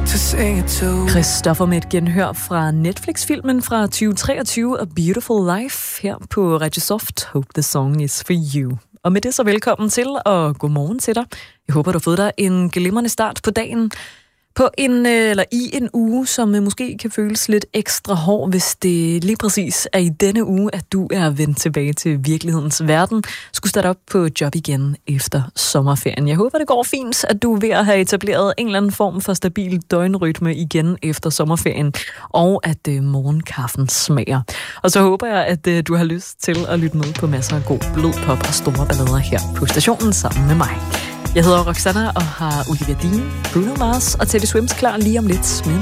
to sing it to. Christoffer med et genhør fra Netflix-filmen fra 2023, A Beautiful Life, her på Radio Soft. Hope the song is for you. Og med det så velkommen til, og godmorgen til dig. Jeg håber, du har fået dig en glimrende start på dagen. I en uge, som måske kan føles lidt ekstra hård, hvis det lige præcis er i denne uge, at du er vendt tilbage til virkelighedens verden. Skulle starte op på job igen efter sommerferien. Jeg håber, det går fint, at du er ved at have etableret en eller anden form for stabil døgnrytme igen efter sommerferien, og at morgenkaffen smager. Og så håber jeg, at du har lyst til at lytte med på masser af god blod, pop og store ballader her på stationen sammen med mig. Jeg hedder Roxanna og har Olivia Dean, Bruno Mars og Teddy Swims klar lige om lidt med